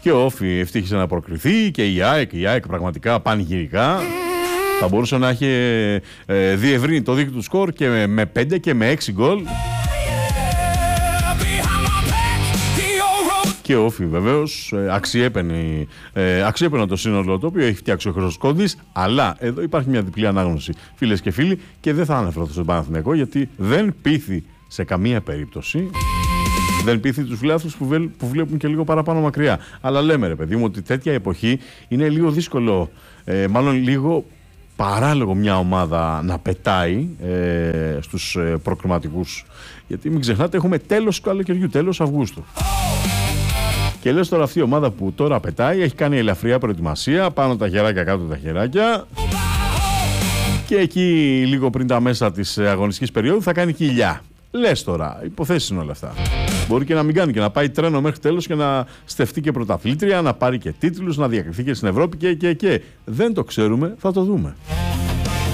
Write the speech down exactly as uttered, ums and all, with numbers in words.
Και ο Όφι ευτύχησε να προκριθεί και η ΑΕΚ, η ΑΕΚ πραγματικά πανηγυρικά. Θα μπορούσε να έχει ε, διευρύνει το δίκτυο του σκορ και με, με πέντε και με έξι γκολ. Και ο Όφι βεβαίως ε, αξιέπαινε, ε, αξιέπαινε το σύνολο το οποίο έχει φτιάξει ο Χρυσοσκόντης. Αλλά εδώ υπάρχει μια διπλή ανάγνωση, φίλες και φίλοι, και δεν θα αναφερθώ στον Παναθηναϊκό γιατί δεν πείθει σε καμία περίπτωση. Δεν πείθει τους φιλάθλους που, που βλέπουν και λίγο παραπάνω μακριά. Αλλά λέμε, ρε παιδί μου, ότι τέτοια εποχή είναι λίγο δύσκολο, ε, μάλλον λίγο παράλογο μια ομάδα να πετάει ε, στους ε, προκριματικούς. Γιατί μην ξεχνάτε, έχουμε τέλος καλοκαιριού, τέλος Αυγούστου. Και λες τώρα αυτή η ομάδα που τώρα πετάει έχει κάνει ελαφριά προετοιμασία, πάνω τα χεράκια, κάτω τα χεράκια. Και εκεί λίγο πριν τα μέσα της αγωνιστικής περίοδου θα κάνει κοιλιά. Λες τώρα, υποθέσεις είναι όλα αυτά. Μπορεί και να μην κάνει και να πάει τρένο μέχρι τέλος και να στεφτεί και πρωταθλήτρια, να πάρει και τίτλους, να διακριθεί και στην Ευρώπη και, και, και. Δεν το ξέρουμε, θα το δούμε.